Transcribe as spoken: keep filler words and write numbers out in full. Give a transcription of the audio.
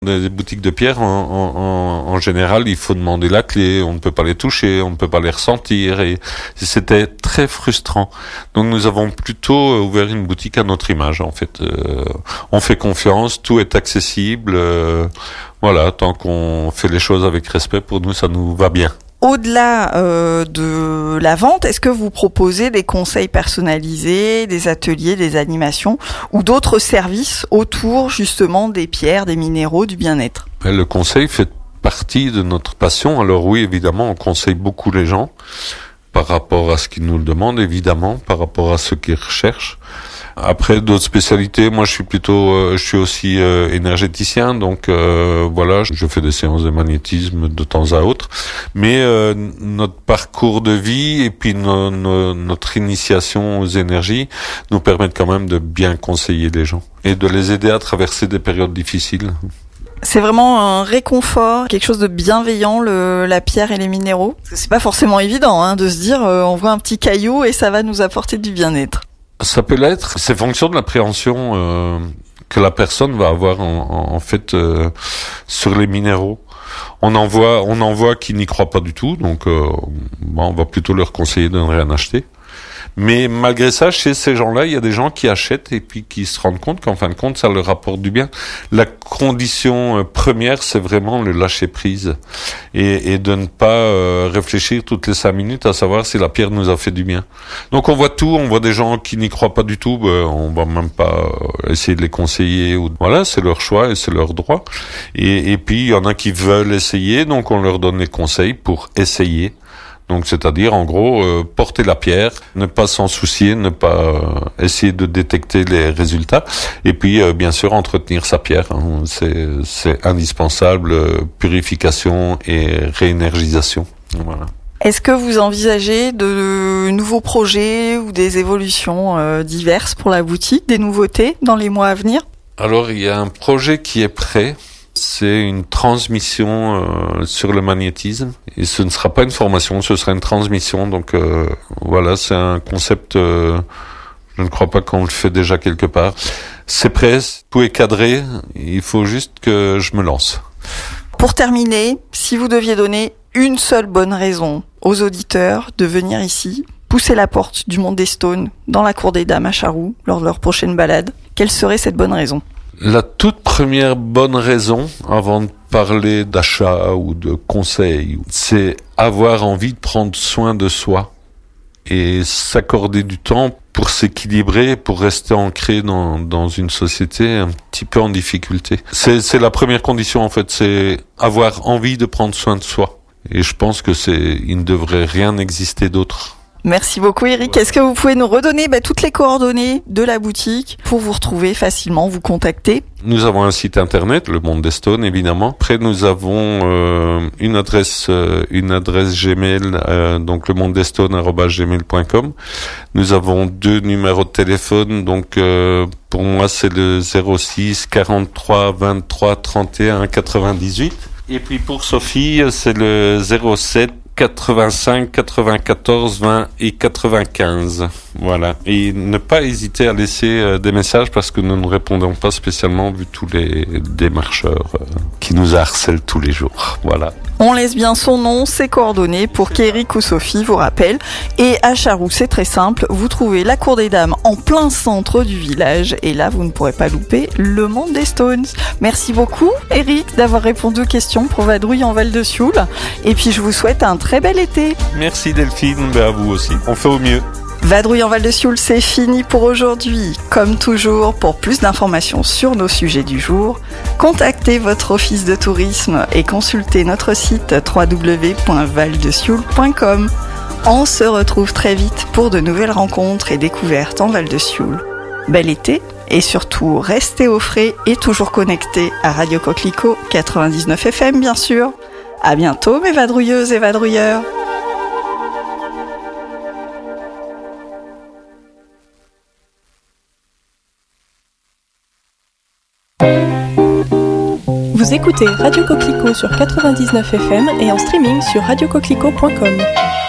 Des boutiques de pierre, en, en, en général, il faut demander la clé, on ne peut pas les toucher, on ne peut pas les ressentir, et c'était très frustrant. Donc nous avons plutôt ouvert une boutique à notre image, en fait. Euh, on fait confiance, tout est accessible, euh, voilà, tant qu'on fait les choses avec respect, pour nous, ça nous va bien. Au-delà euh, de la vente, est-ce que vous proposez des conseils personnalisés, des ateliers, des animations ou d'autres services autour justement des pierres, des minéraux, du bien-être ? Le conseil fait partie de notre passion. Alors oui, évidemment, on conseille beaucoup les gens par rapport à ce qu'ils nous le demandent, évidemment, par rapport à ce qu'ils recherchent. Après, d'autres spécialités, moi je suis plutôt, euh, je suis aussi euh, énergéticien, donc euh, voilà, je fais des séances de magnétisme de temps à autre. Mais euh, notre parcours de vie et puis no, no, notre initiation aux énergies nous permettent quand même de bien conseiller les gens et de les aider à traverser des périodes difficiles. C'est vraiment un réconfort, quelque chose de bienveillant, le, la pierre et les minéraux. Parce que c'est pas forcément évident hein, de se dire euh, on voit un petit caillou et ça va nous apporter du bien-être. Ça peut l'être. C'est fonction de l'appréhension euh, que la personne va avoir en, en, en fait euh, sur les minéraux. On en voit, on en voit qui n'y croient pas du tout, donc euh, bon, on va plutôt leur conseiller de ne rien acheter. Mais malgré ça, chez ces gens-là, il y a des gens qui achètent et puis qui se rendent compte qu'en fin de compte, ça leur apporte du bien. La condition première, c'est vraiment le lâcher prise et, et de ne pas euh, réfléchir toutes les cinq minutes à savoir si la pierre nous a fait du bien. Donc on voit tout, on voit des gens qui n'y croient pas du tout, ben, on va même pas essayer de les conseiller. Ou... Voilà, c'est leur choix et c'est leur droit. Et, et puis il y en a qui veulent essayer, donc on leur donne les conseils pour essayer. Donc, c'est-à-dire, en gros, euh, porter la pierre, ne pas s'en soucier, ne pas euh, essayer de détecter les résultats, et puis, euh, bien sûr, entretenir sa pierre. Hein. C'est, c'est indispensable, euh, purification et réénergisation. Voilà. Est-ce que vous envisagez de nouveaux projets ou des évolutions euh, diverses pour la boutique, des nouveautés dans les mois à venir ? Alors, il y a un projet qui est prêt. C'est une transmission euh, sur le magnétisme et ce ne sera pas une formation, ce sera une transmission. Donc euh, voilà, c'est un concept, euh, je ne crois pas qu'on le fait déjà quelque part. C'est prêt, tout est cadré, il faut juste que je me lance. Pour terminer, si vous deviez donner une seule bonne raison aux auditeurs de venir ici, pousser la porte du Monde des Stones dans la cour des Dames à Charroux lors de leur prochaine balade, quelle serait cette bonne raison ? La toute première bonne raison, avant de parler d'achat ou de conseils, c'est avoir envie de prendre soin de soi et s'accorder du temps pour s'équilibrer, pour rester ancré dans, dans une société un petit peu en difficulté. C'est, c'est la première condition en fait, c'est avoir envie de prendre soin de soi. Et je pense que c'est, il ne devrait rien exister d'autre. Merci beaucoup Eric. Est-ce que vous pouvez nous redonner bah, toutes les coordonnées de la boutique pour vous retrouver facilement, vous contacter ? Nous avons un site internet, le Monde des Stones évidemment. Après nous avons euh, une adresse euh, une adresse Gmail, euh, donc le monde des stones arobase gmail point com. Nous avons deux numéros de téléphone, donc euh, pour moi c'est le zéro six quarante-trois vingt-trois trente et un quatre-vingt-dix-huit. Et puis pour Sophie c'est le zéro sept quatre-vingt-cinq quatre-vingt-quatorze vingt et quatre-vingt-quinze. Voilà. Et ne pas hésiter à laisser euh, des messages parce que nous ne répondons pas spécialement vu tous les démarcheurs euh, qui nous harcèlent tous les jours. Voilà. On laisse bien son nom, ses coordonnées pour qu'Éric ou Sophie vous rappellent. Et à Charroux, c'est très simple. Vous trouvez la Cour des Dames en plein centre du village. Et là, vous ne pourrez pas louper le Monde des Stones. Merci beaucoup, Éric, d'avoir répondu aux questions pour Vadrouille en Val de Sioule. Et puis, je vous souhaite un très bel été. Merci Delphine, ben à vous aussi. On fait au mieux. Vadrouille en Val de Sioule, c'est fini pour aujourd'hui. Comme toujours, pour plus d'informations sur nos sujets du jour, contactez votre office de tourisme et consultez notre site w w w point val de sioule point com. On se retrouve très vite pour de nouvelles rencontres et découvertes en Val de Sioule. Bel été et surtout, restez au frais et toujours connectés à Radio Coquelicot quatre-vingt-dix-neuf F M bien sûr. À bientôt mes vadrouilleuses et vadrouilleurs. Vous écoutez Radio Coquelicot sur quatre-vingt-dix-neuf F M et en streaming sur radio coquelicot point com.